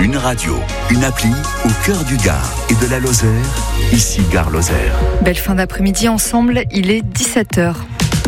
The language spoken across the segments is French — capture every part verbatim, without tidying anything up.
Une radio, une appli au cœur du Gard et de la Lozère, ici Gare Lozère. Belle fin d'après-midi ensemble, il est dix-sept heures.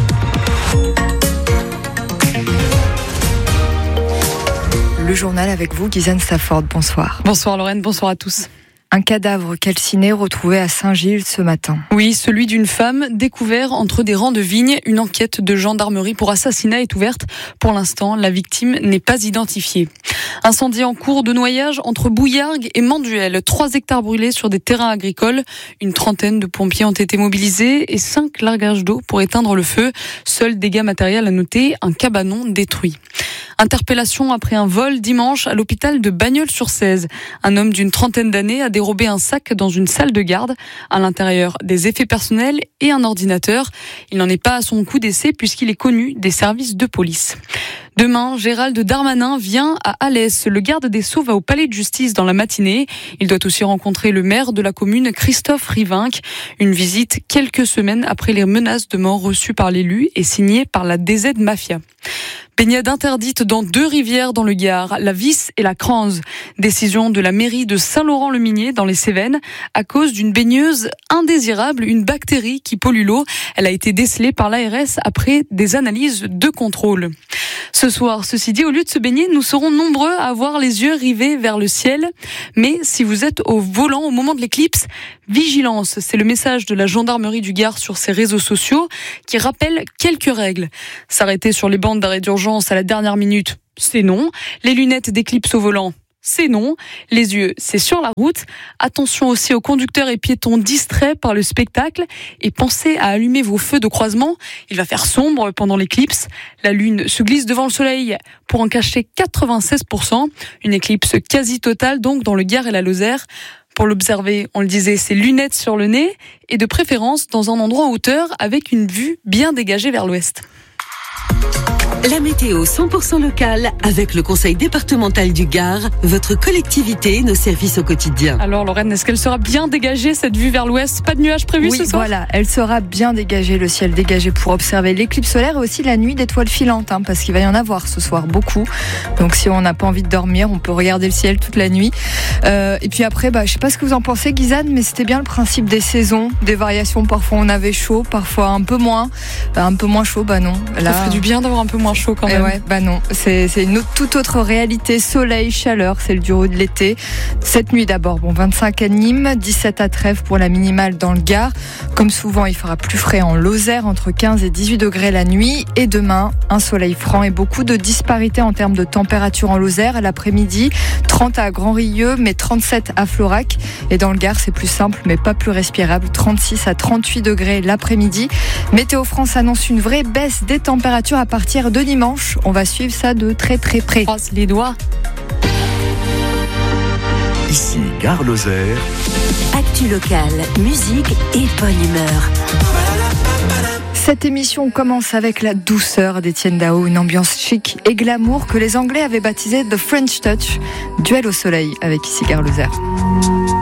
Le journal avec vous, Guyzane Stafford, bonsoir. Bonsoir Lorraine, bonsoir à tous. Un cadavre calciné retrouvé à Saint-Gilles ce matin. Oui, celui d'une femme découvert entre des rangs de vignes. Une enquête de gendarmerie pour assassinat est ouverte. Pour l'instant, la victime n'est pas identifiée. Incendie en cours de noyage entre Bouillargues et Manduel. Trois hectares brûlés sur des terrains agricoles. Une trentaine de pompiers ont été mobilisés et cinq largages d'eau pour éteindre le feu. Seul dégât matériel à noter, un cabanon détruit. Interpellation après un vol dimanche à l'hôpital de Bagnols-sur-Cèze. Un homme d'une trentaine d'années a dérobé un sac dans une salle de garde. À l'intérieur, des effets personnels et un ordinateur. Il n'en est pas à son coup d'essai puisqu'il est connu des services de police. Demain, Gérald Darmanin vient à Alès. Le garde des Sceaux va au palais de justice dans la matinée. Il doit aussi rencontrer le maire de la commune, Christophe Rivinc. Une visite quelques semaines après les menaces de mort reçues par l'élu et signées par la D Z Mafia. Baignade interdite dans deux rivières dans le Gard, la Vis et la Cranze. Décision de la mairie de Saint-Laurent-le-Minier dans les Cévennes à cause d'une baigneuse indésirable, une bactérie qui pollue l'eau. Elle a été décelée par l'A R S après des analyses de contrôle. Ce soir, ceci dit, au lieu de se baigner, nous serons nombreux à avoir les yeux rivés vers le ciel. Mais si vous êtes au volant au moment de l'éclipse, vigilance. C'est le message de la gendarmerie du Gard sur ses réseaux sociaux qui rappelle quelques règles. S'arrêter sur les bandes d'arrêt d'urgence à la dernière minute, c'est non. Les lunettes d'éclipse au volant, c'est non. Les yeux, c'est sur la route. Attention aussi aux conducteurs et piétons distraits par le spectacle. Et pensez à allumer vos feux de croisement. Il va faire sombre pendant l'éclipse. La lune se glisse devant le soleil pour en cacher quatre-vingt-seize pour cent. Une éclipse quasi totale donc dans le Gard et la Lozère. Pour l'observer, on le disait, c'est lunettes sur le nez et de préférence dans un endroit en hauteur avec une vue bien dégagée vers l'ouest. La météo cent pour cent locale avec le Conseil départemental du Gard, votre collectivité, nos services au quotidien. Alors Lorraine, est-ce qu'elle sera bien dégagée cette vue vers l'ouest? Pas de nuages prévus oui, ce soir? Oui, voilà, elle sera bien dégagée, le ciel dégagé pour observer l'éclipse solaire et aussi la nuit d'étoiles filantes, hein, parce qu'il va y en avoir ce soir beaucoup. Donc si on n'a pas envie de dormir, on peut regarder le ciel toute la nuit. Euh, et puis après, bah, je sais pas ce que vous en pensez, Guyzane, mais c'était bien le principe des saisons, des variations. Parfois on avait chaud, parfois un peu moins, bah, un peu moins chaud, bah non. Là, ça ferait du bien d'avoir un peu moins chaud quand même. Ouais, bah non, c'est, c'est une autre, toute autre réalité. Soleil, chaleur, c'est le dur de l'été. Cette nuit d'abord, bon, vingt-cinq à Nîmes, dix-sept à Trèves pour la minimale dans le Gard. Comme souvent, il fera plus frais en Lozère, entre quinze et dix-huit degrés la nuit. Et demain, un soleil franc et beaucoup de disparités en termes de température en Lozère. À l'après-midi, trente à Grand-Rieux, mais trente-sept à Florac. Et dans le Gard, c'est plus simple, mais pas plus respirable. trente-six à trente-huit degrés l'après-midi. Météo France annonce une vraie baisse des températures à partir de dimanche. On va suivre ça de très très près. Croise les doigts. Ici Gare Lozère. Actu locale, musique et bonne humeur. Cette émission commence avec la douceur d'Étienne Dao, une ambiance chic et glamour que les Anglais avaient baptisé The French Touch. Duel au soleil avec ici Gare Lozère.